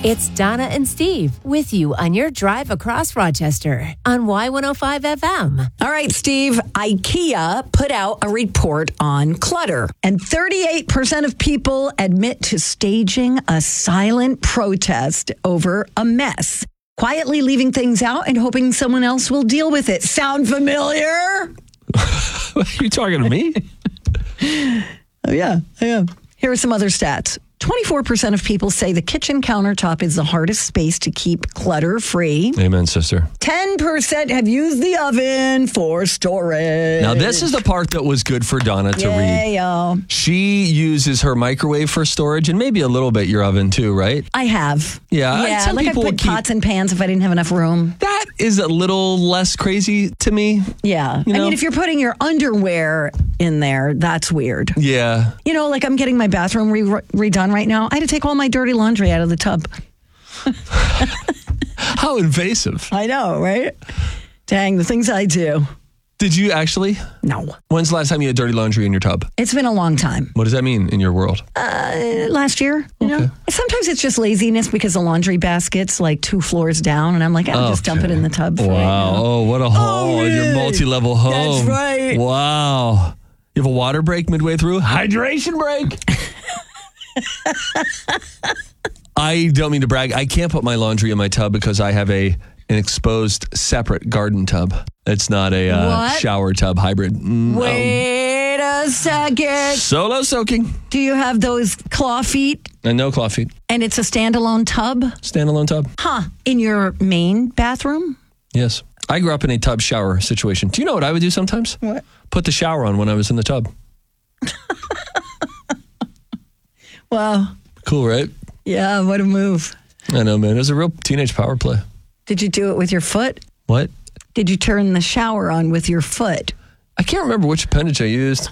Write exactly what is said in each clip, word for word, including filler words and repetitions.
It's Donna and Steve with you on your drive across Rochester on Y one oh five F M. All right, Steve, IKEA put out a report on clutter, and thirty-eight percent of people admit to staging a silent protest over a mess, quietly leaving things out and hoping someone else will deal with it. Sound familiar? Are you talking to me? Oh, yeah, I am. Here are some other stats. twenty-four percent of people say the kitchen countertop is the hardest space to keep clutter-free. Amen, sister. ten percent have used the oven for storage. Now, this is the part that was good for Donna to yeah, read. Yo. She uses her microwave for storage and maybe a little bit your oven too, right? I have. Yeah. Yeah, some like I people put keep, pots and pans if I didn't have enough room. That is a little less crazy to me. Yeah. You I know? mean, if you're putting your underwear in there, that's weird. Yeah. You know, like I'm getting my bathroom re- redone right now. I had to take all my dirty laundry out of the tub. How invasive. I know, right? Dang, the things I do. Did you actually? No. When's the last time you had dirty laundry in your tub? It's been a long time. What does that mean in your world? Uh, last year, you Okay. know? Sometimes it's just laziness because the laundry basket's like two floors down, and I'm like, I'll just dump it in the tub. For Wow. right now. Oh, what a haul in your yeah. multi-level home. That's right. Wow. You have a water break midway through? Hydration break. I don't mean to brag. I can't put my laundry in my tub because I have a an exposed separate garden tub. It's not a uh, What? shower tub hybrid. No. Wait a second. Solo soaking. Do you have those claw feet? And no claw feet. And it's a standalone tub? Standalone tub. Huh. In your main bathroom? Yes. I grew up in a tub shower situation. Do you know what I would do sometimes? What? Put the shower on when I was in the tub. Wow. Cool, right? Yeah, what a move. I know, man. It was a real teenage power play. Did you do it with your foot? What? Did you turn the shower on with your foot? I can't remember which appendage I used.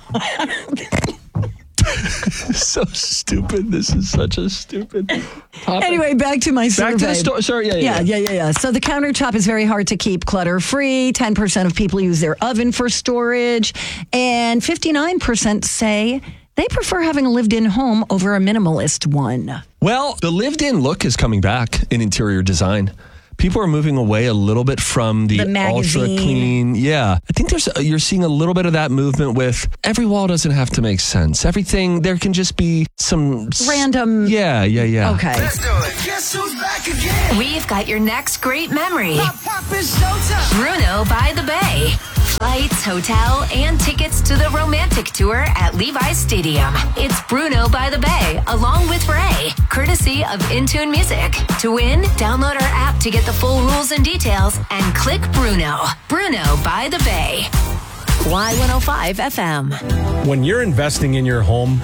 So stupid. This is such a stupid topic. Anyway, back to my survey. Back to the story. Sorry, yeah, yeah, Yeah, yeah, yeah, yeah. So the countertop is very hard to keep clutter-free. ten percent of people use their oven for storage. And fifty-nine percent say they prefer having a lived-in home over a minimalist one. Well, the lived-in look is coming back in interior design. People are moving away a little bit from the, The magazine. ultra clean. Yeah. I think there's you're seeing a little bit of that movement with every wall doesn't have to make sense. Everything, there can just be some s- Random. Yeah, yeah, yeah. Okay. Let's do it. Guess who's back again? We've got your next great memory. Pop, pop, it's showtime. Bruno by the Bay. Flights, hotel, and tickets to the romantic tour at Levi's Stadium. It's Bruno by the Bay, along with Ray, courtesy of Intune Music. To win, download our app to get the full rules and details and click Bruno. Bruno by the Bay. Y one oh five F M. When you're investing in your home,